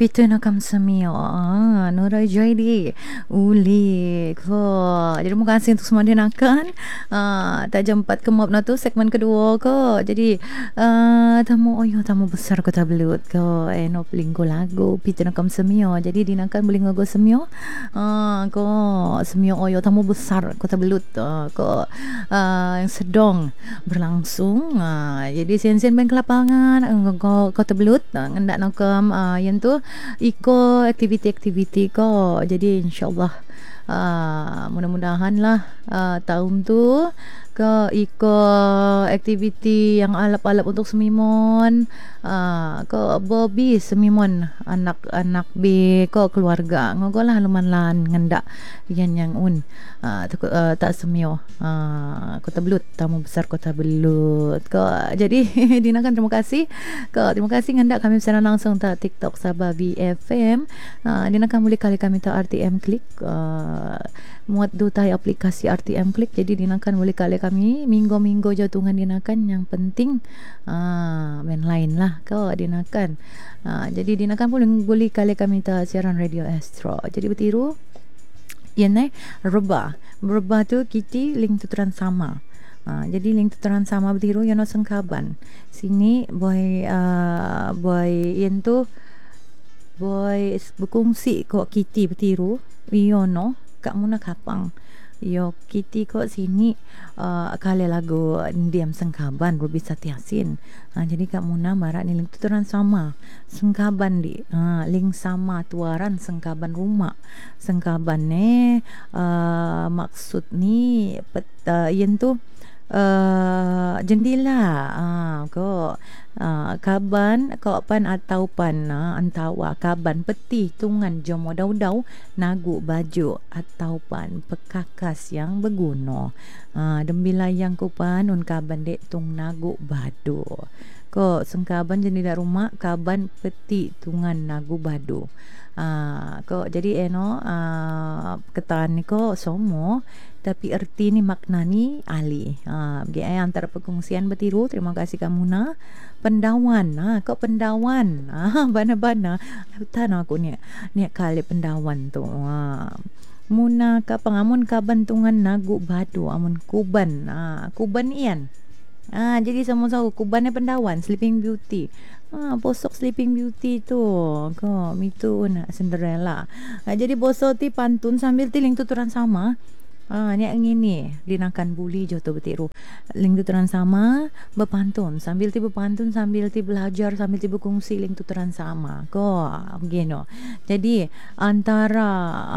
Pito na kam samio. Nurai jadi uli ko. Jadi terima kasih untuk semua yang akan tak jam 4 kemop na tu segmen kedua ko. Jadi tamu besar kota belut ko. No linggo lagu pito na kam samio. Jadi dinakan boleh ngogo samio. Ko samio oyo tamu besar kota belut ko yang sedang berlangsung. Jadi sen-sen main ke lapangan kota belut ngendak nakam yang tu iko aktiviti-aktiviti ko. Jadi insyaallah mudah-mudahan lah tahun tu ke iko aktiviti yang alap-alap untuk semimon ke Bobby semimon anak-anak be ko keluarga ngogolah lumanlan ngendak yang tak semio Kota Belut, tamu besar Kota Belut ko. Jadi dinakan terima kasih ngendak kami secara langsung ta TikTok Sabah BFM. Dinakan boleh kali kami ta RTM Klik muat dutai aplikasi RTM Klik. Jadi dinakan boleh kali kami minggu-minggu jatungan dinakan yang penting main lain lah kau dinakan. Jadi dinakan boleh kali kami ta siaran radio Astro. Jadi bertiru yang Reba tu kiti link tuturan sama. Jadi link tuturan sama bertiru yang no sengkaban. Sini boy yang tu boy berkongsi kok kiti bertiru iyo no kak muna kapang yo kiti kok sini kale lagu diam sengkaban Ruby Satyasin. Jadi kak muna marak ni link tuturan sama sengkaban di link sama tuaran sengkaban rumah sengkaban ne maksud ni yen tu jendela ko kaban ko pan atau pan antawa kaban peti tungan jomo daudau nagu baju atau pan pekakas yang berguna dembila yang kupan un kaban dek tung nagu badu ko sengkaban jendela rumah kaban peti tungan nagu badu ko jadi ketan ni ko somo tapi erti ni makna ni ali antara perkongsian bertiru. Terima kasih kamu na pendawan kok pendawan bana-bana hutan aku ni kali pendawan tu muna ka pengamun ka bantungan nagu badu amun kuban kuban ian jadi sama-sama kubannya pendawan Sleeping Beauty bosok Sleeping Beauty tu ko mitu na Cinderella. Jadi bosok ti pantun sambil ti ling tuturan sama ni ngini dinakan buli joto betiru ling tuturan sama berpantun sambil ti belajar sambil ti berkongsi ling tuturan sama ko begino. Jadi antara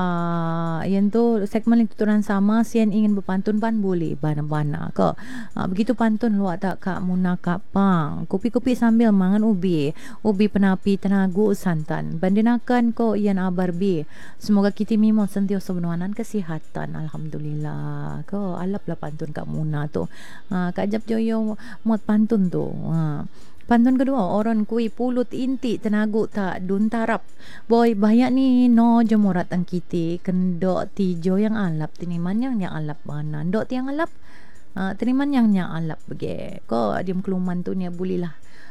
yang tu segmen ling tuturan sama sian ingin berpantun pan boleh bana-bana ko begitu pantun luak tak kak muna kapang kopi-kopi sambil mangan ubi penapi tenagu santan bandinakan ko ian abarbi semoga kita mimo sentiasa benuanan kesihatan alhamdulillah ko alap lah pantun kak muna tu kak jap joyo muat pantun tu pantun kedua orang kui pulut inti tenagu tak dun tarap boy banyak ni no jemurat ang kiti kendok tijo yang alap tiniman yang alap mana ndok tiang alap tiniman yang alap bege ko diam keluman tu ni bulilah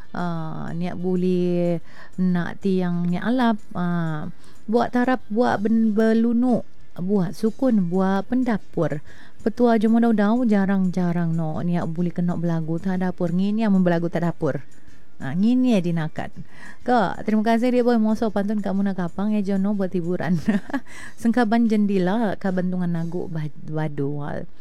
niak buli nak tiang ni alap buat tarap buat belunu buat sukun buat pendapur petua jemo daudau jarang-jarang no niak buli kena belagu tak dapur ngini yang membelagu tak dapur ngini dinakan ko. Terima kasih dia boy moso pantun kamu nak kapang jono buat hiburan sengkaban jendela kabantungan nagu badu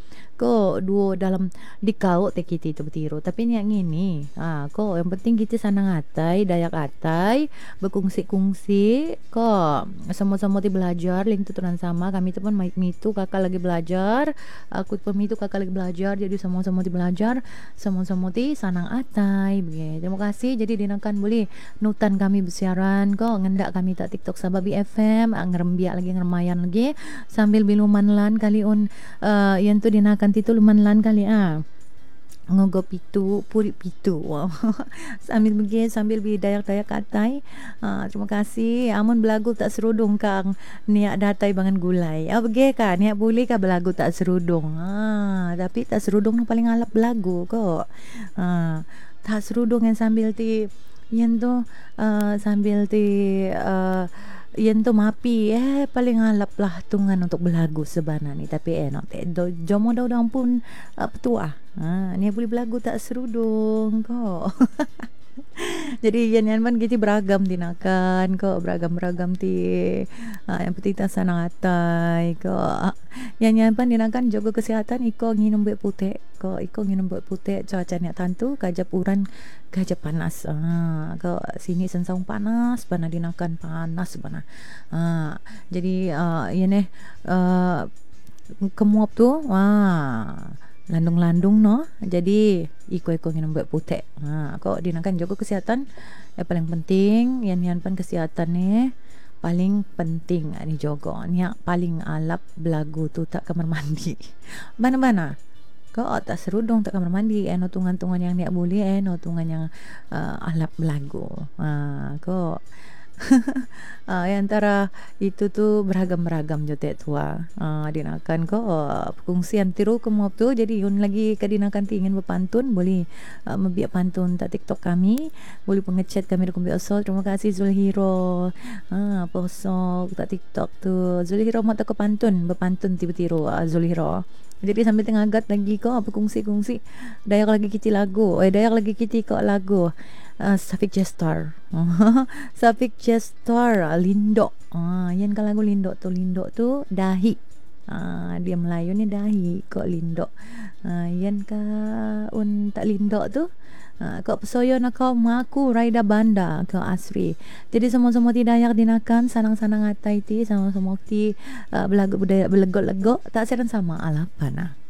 ko duo dalam dikau tekiti itu betiru tapi ni yang ini ko yang penting kita sana ngatai dayak atai berkongsi-kongsi ko sama-sama ti belajar link tuturan sama kami tu pun mitu kakak lagi belajar aku pun mitu kakak lagi belajar jadi sama-sama ti belajar sama-sama ti sanang atai begitu. Terima kasih. Jadi dinakan boleh nutan kami bersiaran ko ngendak kami tak TikTok Sabah BFM ngerembiak lagi ngeremayan lagi sambil biluman lan kali yang tu dinakan titu lumanlan kali ngogo pitu puri pitu wow. sambil bidayak-dayak katai terima kasih amun belagu tak serudung kang niak datai bangan gulai bege ka niak boleh ka belagu tak serudung tapi tak serudung paling alap belagu kok tak serudung yang sambil ti Yan tu sambil yan tu mapi paling alap lah tungan untuk belagu sebenarnya ni tapi enak jomo dah pun petua. Ni boleh belagu tak serudung kok. Jadi yan man kita beragam tinakan kok beragam-beragam yang penting tak sanang atai kok yan pan tinakan jaga kesihatan iko nginum buat putih kok iko nginum buat putih cuaca ni tantu kajap uran kajap panas kok sini sensang panas pana dinakan panas pana jadi yan kemuap tu landung-landung no jadi iko nginum buat putih kok dinakan jaga kesihatan yang paling penting yan pan kesihatan ni paling penting ni jaga ni paling alap belagu tu tak kamar mandi mana-mana kau tak serudung tak kamar mandi no tungan-tungan yang ni boleh no tungan yang alap belagu kau antara itu tu beragam-beragam jote tua dinakan ko perkongsian tiru kemuap tu jadi yun lagi kadinakan ingin berpantun boleh membiak pantun tak TikTok kami boleh pengechat kami di Kumbi Osol. Terima kasih Zulhiro posok tak TikTok tu Zulhiro mau tak ke pantun berpantun tiba-tiru Zulhiro. Jadi sambil tengah agat lagi ko berkongsi-kongsi dayak lagi kita lagu dayak lagi kita ko lagu Safik Gestar Safik Gestar Lindo yan kan lagu Lindo tu dahi dia Melayu ni dahi kok Lindo yan ka tak Lindo tu kok pesoyo nak kau maku Raida Banda ke Asri. Jadi semua-semua ti dayak dinakan sanang-sanang atai ti sama-sama ti belagu budaya belegok-legok tak sedang sama alapan